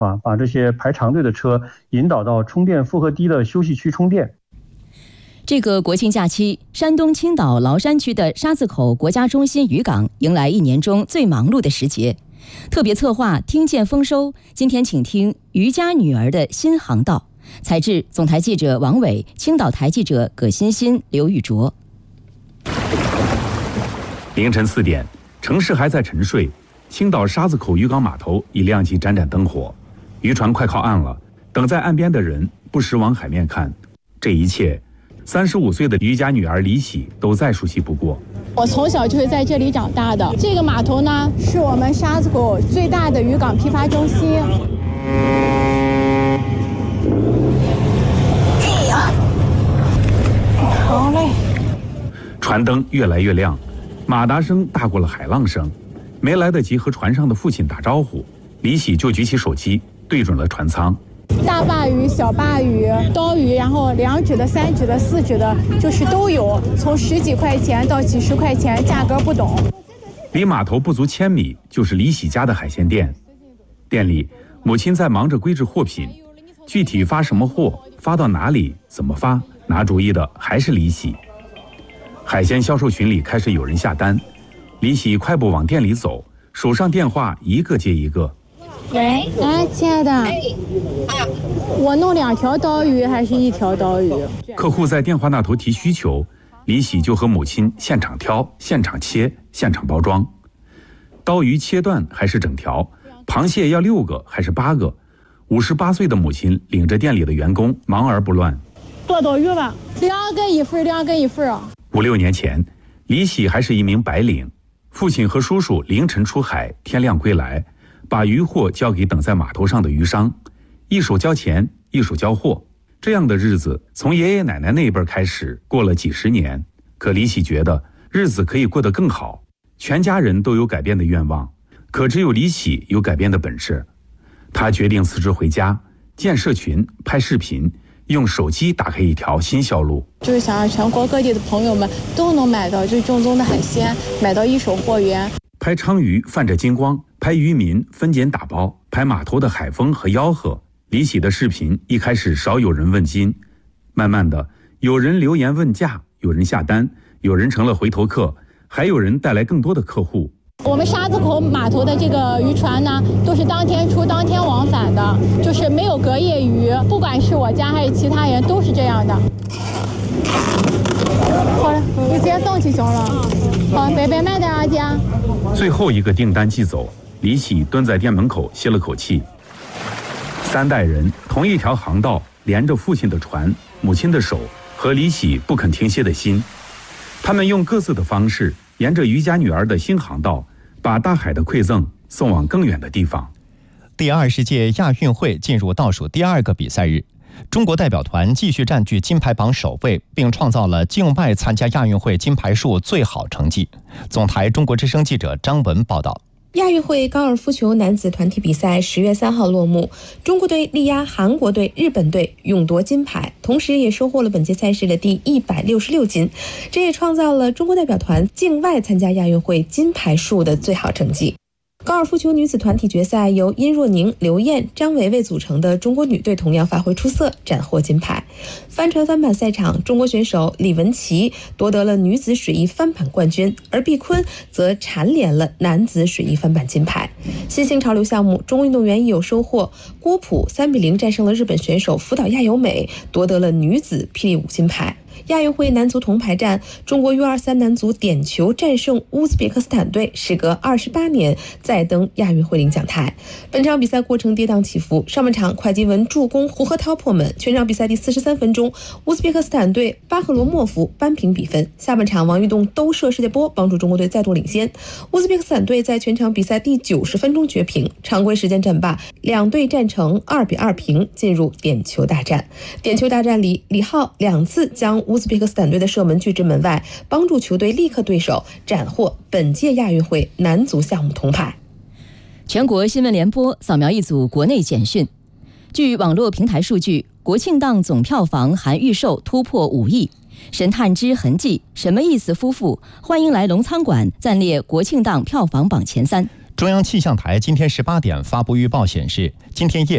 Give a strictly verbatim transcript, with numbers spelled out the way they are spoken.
啊，把这些排长队的车引导到充电负荷低的休息区充电。 这个国庆假期，山东青岛崂山区的沙子口国家中心渔港迎来一年中最忙碌的时节。特别策划听见丰收，今天请听渔家女儿的新航道。采制总台记者王伟，青岛台记者葛欣欣、刘玉卓。 凌晨四点，城市还在沉睡，青岛沙子口渔港码头已亮起盏盏灯火，渔船快靠岸了。等在岸边的人不时往海面看，这一切，三十五岁的渔家女儿李喜都再熟悉不过。 我从小就是在这里长大的。这个码头呢，是我们沙子口最大的渔港批发中心。哎呀，好嘞！ 船灯越来越亮，马达声大过了海浪声。没来得及和船上的父亲打招呼，李喜就举起手机对准了船舱。 大鲅鱼、小鲅鱼、刀鱼，然后两指的、三指的、四指的，就是都有，从十几块钱到几十块钱，价格不等。 离码头不足千米就是李喜家的海鲜店，店里母亲在忙着归置货品，具体发什么货、发到哪里、怎么发，拿主意的还是李喜。海鲜销售群里开始有人下单，李喜快步往店里走，手上电话一个接一个。 喂，哎，亲爱的，我弄两条刀鱼还是一条刀鱼？ 客户在电话那头提需求，李喜就和母亲现场挑、现场切、现场包装。刀鱼切断还是整条？螃蟹要六个还是八个？五十八岁的母亲领着店里的员工忙而不乱。 多刀鱼吧，两个一份，两个一份啊。 五六年前，李喜还是一名白领，父亲和叔叔凌晨出海，天亮归来。把渔货交给等在码头上的渔商，一手交钱，一手交货。这样的日子从爷爷奶奶那一辈开始过了几十年，可李喜觉得日子可以过得更好。全家人都有改变的愿望，可只有李喜有改变的本事。他决定辞职回家，建社群，拍视频，用手机打开一条新销路。 就是想让全国各地的朋友们都能买到最正宗的海鲜，买到一手货源。 拍鲳鱼泛着金光，拍渔民分拣打包，拍码头的海风和吆喝。李喜的视频一开始少有人问津，慢慢的有人留言问价，有人下单，有人成了回头客，还有人带来更多的客户。 我们沙子口码头的这个渔船呢，都是当天出当天往返的，就是没有隔夜渔，不管是我家还是其他人都是这样的。好了，你直接送去行了。好，白白卖点啊，姐。 最后一个订单寄走，李喜蹲在店门口歇了口气。三代人同一条航道，连着父亲的船、母亲的手和李喜不肯停歇的心。他们用各自的方式，沿着渔家女儿的新航道，把大海的馈赠送往更远的地方。 第二十届亚运会进入倒数第二个比赛日，中国代表团继续占据金牌榜首位，并创造了境外参加亚运会金牌数最好成绩。总台中国之声记者张文报道。 亚运会高尔夫球男子团体比赛十月三号落幕，中国队力压韩国队、日本队，勇夺金牌，同时也收获了本届赛事的第一百六十六金，这也创造了中国代表团境外参加亚运会金牌数的最好成绩。高尔夫球女子团体决赛由殷若宁、刘燕、张维维组成的中国女队同样发挥出色，斩获金牌。帆船翻板赛场，中国选手李文琪夺得了女子水翼翻板冠军，而毕坤则蝉联了男子水翼翻板金牌。新兴潮流项目，中国运动员亦有收获，郭璞三比零战胜了日本选手福岛亚由美，夺得了女子霹雳舞金牌。亚运会男足铜牌战，中国 U 二十三 男足点球战胜乌兹别克斯坦队，时隔二十八年再登亚运会领奖台。本场比赛过程跌宕起伏，上半场会基文助攻胡河涛破门，全场比赛第四十三分钟，乌兹别克斯坦队巴赫罗莫夫扳平比分。下半场王玉栋兜射世界波，帮助中国队再度领先。乌兹别克斯坦队在全场比赛第九十分钟绝平，常规时间战罢，两队战成二比二平，进入点球大战。点球大战里，李浩两次将乌兹别克斯坦队的射门拒之门外，帮助球队力克对手，斩获本届亚运会男足项目铜牌。 全国新闻联播扫描一组国内简讯。据网络平台数据，国庆档总票房含预售突破五亿。神探之痕迹、什么意思夫妇、欢迎来龙餐馆暂列国庆档票房榜前三。 中央气象台今天十八点发布预报显示，今天夜